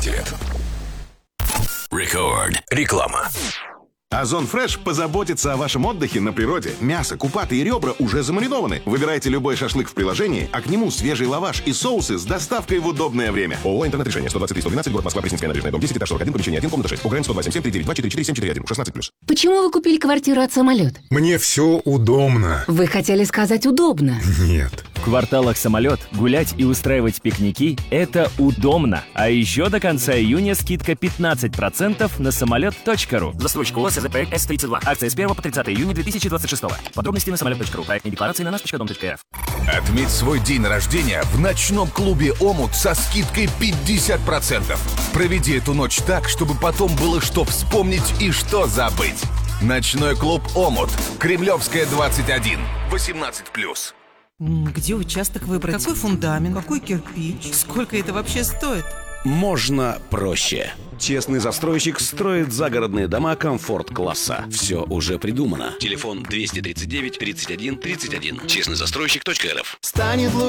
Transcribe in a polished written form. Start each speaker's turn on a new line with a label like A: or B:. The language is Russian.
A: лет. Record. Реклама.
B: Озон Фреш позаботится о вашем отдыхе на природе. Мясо, купаты и ребра уже замаринованы. Выбирайте любой шашлык в приложении, а к нему свежий лаваш и соусы с доставкой в удобное время. ООО «Интернет-решение», 123-112, город Москва, Пресненская набережная, дом 10, этаж 41, помещение 1, комната 6. УГРН 127-392-44-741, 16+.
C: Почему вы купили квартиру от «Самолет»?
D: Мне все удобно.
C: Вы хотели сказать «удобно».
D: Нет.
E: В кварталах «Самолет» гулять и устраивать пикники – это удобно. А еще до конца июня скидка 15% на самолет.ру.
F: Застройщик ООО «СЗ Проект С-32». Акция с 1 по 30 июня 2026. Подробности на самолет.ру. Проектные декларации на наш.дом.рф.
A: Отметь свой день рождения в ночном клубе «Омут» со скидкой 50%. Проведи эту ночь так, чтобы потом было что вспомнить и что забыть. Ночной клуб «Омут». Кремлевская, 21. 18+.
G: Где участок выбрать? Какой фундамент? Какой кирпич? Сколько это вообще стоит?
H: Можно проще. Честный застройщик строит загородные дома комфорт-класса. Все уже придумано. Телефон 239 31 31. Честнойзастройщик.рф.
I: Станет лучше.